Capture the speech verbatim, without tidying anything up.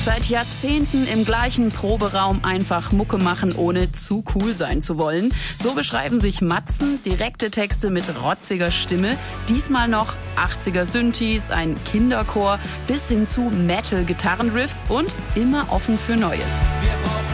Seit Jahrzehnten im gleichen Proberaum einfach Mucke machen, ohne zu cool sein zu wollen. So beschreiben sich Matzen, direkte Texte mit rotziger Stimme, diesmal noch achtziger Synthes, ein Kinderchor bis hin zu Metal-Gitarrenriffs und immer offen für Neues. Wir